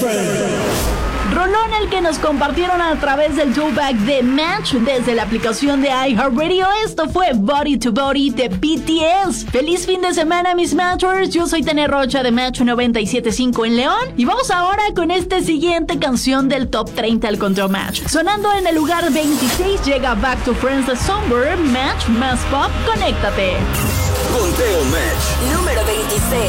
Rolón el que nos compartieron a través del throwback de Match desde la aplicación de iHeartRadio. Esto fue Body to Body de BTS. Feliz fin de semana, mis Matchers. Yo soy Tene Rocha de Match 97.5 en León. Y vamos ahora con esta siguiente canción del Top 30 al Control Match. Sonando en el lugar 26 llega Back to Friends de Somewhere. Match más pop, conéctate. Conteo Match número 26.